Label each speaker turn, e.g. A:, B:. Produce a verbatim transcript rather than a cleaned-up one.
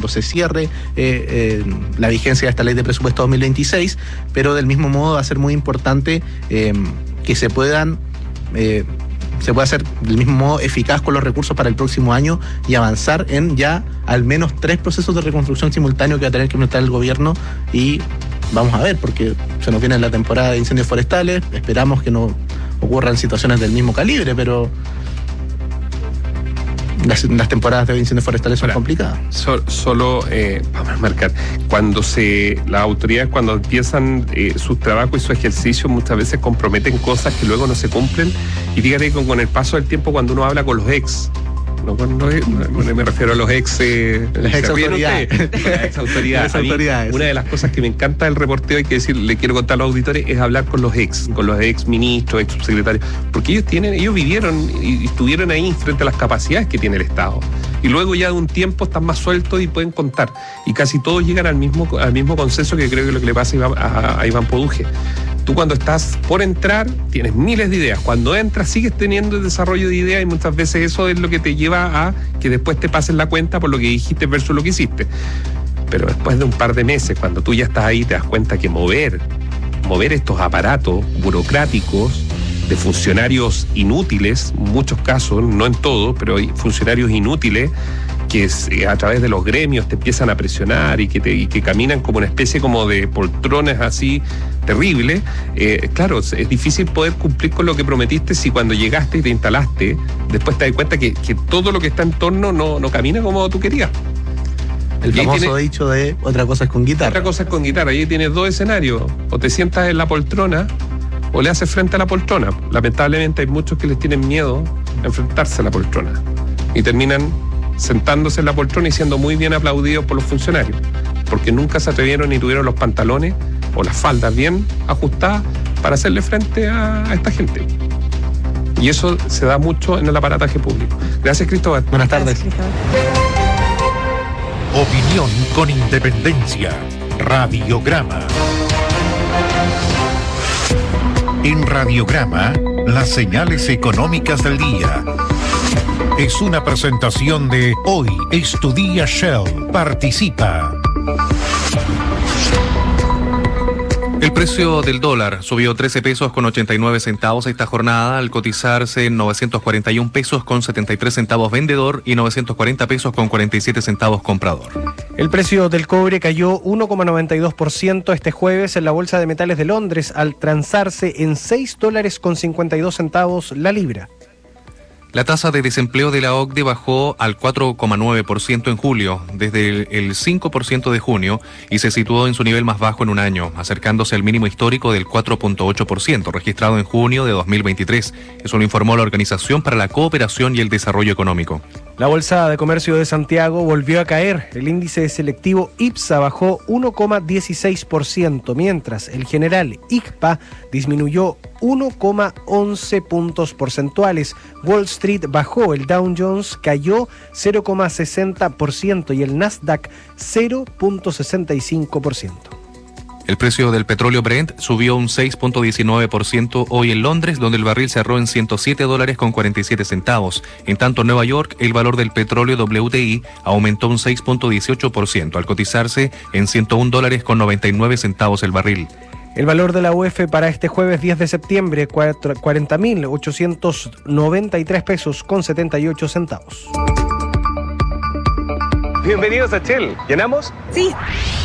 A: cuando se cierre eh, eh, la vigencia de esta ley de presupuesto dos mil veintiséis, pero del mismo modo va a ser muy importante eh, que se puedan... Eh, se puede hacer del mismo modo eficaz con los recursos para el próximo año y avanzar en ya al menos tres procesos de reconstrucción simultáneo que va a tener que implementar el gobierno, y vamos a ver, porque se nos viene la temporada de incendios forestales, esperamos que no ocurran situaciones del mismo calibre, pero las, las temporadas de incendios forestales son Ahora, complicadas.
B: So, solo eh, vamos a marcar, cuando se las autoridades cuando empiezan eh, sus trabajos y su ejercicio, muchas veces comprometen cosas que luego no se cumplen, y fíjate con, con el paso del tiempo, cuando uno habla con los ex, no, no, no, no me refiero a los ex eh,
A: las ex autoridades,
B: las ex autoridades. autoridades. Una de las cosas que me encanta del reporteo, hay que decir, le quiero contar a los auditores, es hablar con los ex, con los ex ministros, ex subsecretarios, porque ellos tienen, ellos vivieron y estuvieron ahí frente a las capacidades que tiene el Estado, y luego ya de un tiempo están más sueltos y pueden contar, y casi todos llegan al mismo al mismo consenso, que creo que es lo que le pasa a Iván, a, a Iván Poduje. Tú cuando estás por entrar tienes miles de ideas, cuando entras sigues teniendo el desarrollo de ideas, y muchas veces eso es lo que te lleva a que después te pases la cuenta por lo que dijiste versus lo que hiciste. Pero después de un par de meses, cuando tú ya estás ahí, te das cuenta que mover, mover estos aparatos burocráticos de funcionarios inútiles, en muchos casos, no en todos, pero hay funcionarios inútiles que a través de los gremios te empiezan a presionar y que, te, y que caminan como una especie como de poltrones así terrible. Eh, claro, es difícil poder cumplir con lo que prometiste si cuando llegaste y te instalaste, después te das cuenta que, que todo lo que está en torno no, no camina como tú querías.
A: El y famoso tiene, dicho de otra cosa es con guitarra.
B: Otra cosa es con guitarra. Ahí tienes dos escenarios. O te sientas en la poltrona o le haces frente a la poltrona. Lamentablemente hay muchos que les tienen miedo a enfrentarse a la poltrona y terminan sentándose en la poltrona y siendo muy bien aplaudidos por los funcionarios, porque nunca se atrevieron ni tuvieron los pantalones o las faldas bien ajustadas para hacerle frente a, a esta gente. Y eso se da mucho en el aparataje público. Gracias, Cristóbal.
A: Buenas tardes.
C: Gracias,
D: Opinión con independencia. Radiograma. En Radiograma, las señales económicas del día. Es una presentación de Hoy es tu día Shell. Participa.
E: El precio del dólar subió trece pesos con ochenta y nueve centavos esta jornada, al cotizarse en novecientos cuarenta y un pesos con setenta y tres centavos vendedor y novecientos cuarenta pesos con cuarenta y siete centavos comprador.
C: El precio del cobre cayó uno coma noventa y dos por ciento este jueves en la Bolsa de Metales de Londres, al transarse en seis dólares con cincuenta y dos centavos la libra.
E: La tasa de desempleo de la O C D E bajó al cuatro coma nueve por ciento en julio, desde el cinco por ciento de junio, y se situó en su nivel más bajo en un año, acercándose al mínimo histórico del cuatro coma ocho por ciento, registrado en junio de dos mil veintitrés. Eso lo informó la Organización para la Cooperación y el Desarrollo Económico.
C: La Bolsa de Comercio de Santiago volvió a caer. El índice selectivo IPSA bajó uno coma dieciséis por ciento, mientras el general I C P A disminuyó uno coma once puntos porcentuales. Wall Street bajó, el Dow Jones cayó cero coma sesenta por ciento y el Nasdaq cero coma sesenta y cinco por ciento.
E: El precio del petróleo Brent subió un seis coma diecinueve por ciento hoy en Londres, donde el barril cerró en ciento siete dólares con cuarenta y siete centavos. En tanto, en Nueva York, el valor del petróleo W T I aumentó un seis coma dieciocho por ciento, al cotizarse en ciento un dólares con noventa y nueve centavos el barril.
C: El valor de la U F para este jueves diez de septiembre, cuarenta mil ochocientos noventa y tres pesos con setenta y ocho centavos.
B: Bienvenidos a Shell. ¿Llenamos?
F: Sí.